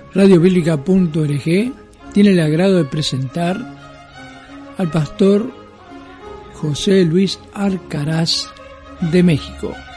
Radiobíblica.org tiene el agrado de presentar al pastor José Luis Arcaraz de México.